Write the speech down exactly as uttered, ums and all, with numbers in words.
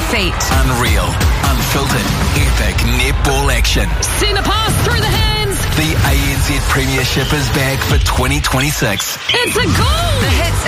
feet. Unreal, unfiltered, epic netball action. Send a pass through the hands. The A N Z Premiership is back for twenty twenty-six. It's a goal. The hits